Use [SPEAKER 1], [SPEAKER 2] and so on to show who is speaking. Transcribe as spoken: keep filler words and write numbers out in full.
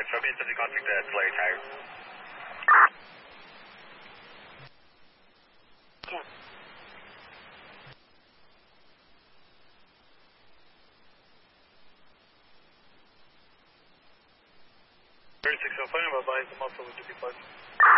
[SPEAKER 1] show me subject contact at Larry Tire.
[SPEAKER 2] ten.
[SPEAKER 1] thirty-six oh five, advise the muscle with fifty-five.